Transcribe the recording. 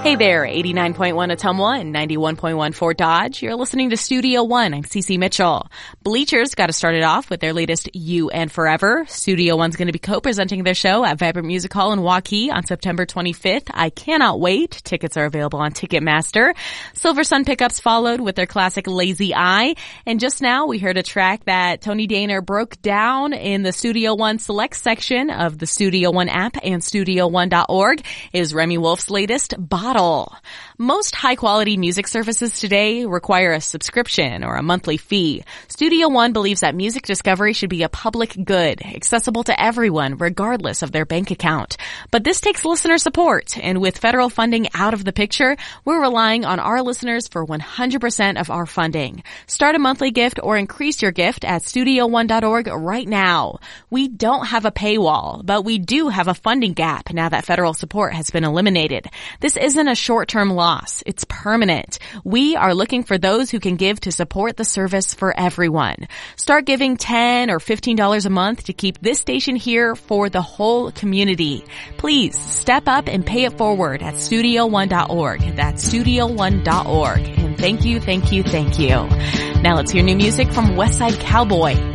Hey there, 89.1 Ottumwa and 91.1 Fort Dodge. You're listening to Studio One. I'm Cece Mitchell. Bleachers got to start it off with their latest You and Forever. Studio One's going to be co-presenting their show at Vibrant Music Hall in Waukee on September 25th. I cannot wait. Tickets are available on Ticketmaster. Silver Sun Pickups followed with their classic Lazy Eye. And just now we heard a track that Tony Daner broke down in the Studio One Select section of the Studio One app and StudioOne.org is Remy Wolf's latest, Bottle. Most high-quality music services today require a subscription or a monthly fee. Studio One believes that music discovery should be a public good, accessible to everyone, regardless of their bank account. But this takes listener support, and with federal funding out of the picture, we're relying on our listeners for 100% of our funding. Start a monthly gift or increase your gift at StudioOne.org right now. We don't have a paywall, but we do have a funding gap now that federal support has been eliminated. This isn't a short-term loss. It's permanent. We are looking for those who can give to support the service for everyone. Start giving $10 or $15 a month to keep this station here for the whole community. Please step up and pay it forward at StudioOne.org. That's StudioOne.org. And thank you, thank you, thank you. Now let's hear new music from Westside Cowboy.